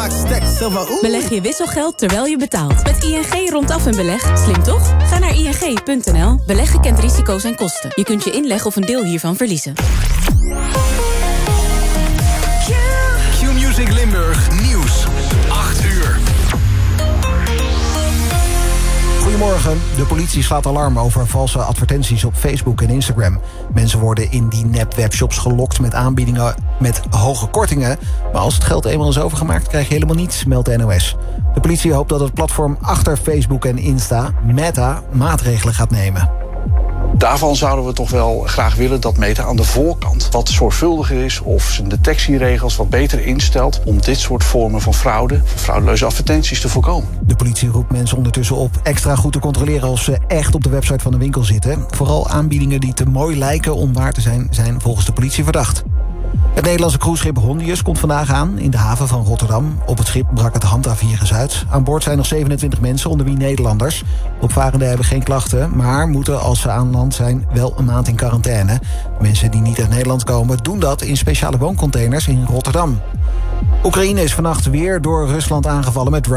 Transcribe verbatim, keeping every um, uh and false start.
Relax, tekst, silver, oeh. Beleg je wisselgeld terwijl je betaalt. Met I N G rondaf en beleg. Slim toch? Ga naar I N G punt N L. Beleggen kent risico's en kosten. Je kunt je inleg of een deel hiervan verliezen. Q-Music Limburg Nieuws. acht uur. Goedemorgen. De politie slaat alarm over valse advertenties op Facebook en Instagram. Mensen worden in die nep-webshops gelokt met aanbiedingen met hoge kortingen. Maar als het geld eenmaal is overgemaakt, krijg je helemaal niets, meldt de N O S. De politie hoopt dat het platform achter Facebook en Insta, Meta, maatregelen gaat nemen. Daarvan zouden we toch wel graag willen dat Meta aan de voorkant wat zorgvuldiger is of zijn detectieregels wat beter instelt om dit soort vormen van fraude, van fraudeleuze advertenties te voorkomen. De politie roept mensen ondertussen op extra goed te controleren als ze echt op de website van de winkel zitten. Vooral aanbiedingen die te mooi lijken om waar te zijn, zijn volgens de politie verdacht. Het Nederlandse cruiseschip Hondius komt vandaag aan in de haven van Rotterdam. Op het schip brak het Hanta-virus uit. Aan boord zijn nog zevenentwintig mensen, onder wie Nederlanders. Opvarenden hebben geen klachten, maar moeten als ze aan land zijn wel een maand in quarantaine. Mensen die niet uit Nederland komen doen dat in speciale wooncontainers in Rotterdam. Oekraïne is vannacht weer door Rusland aangevallen met drones.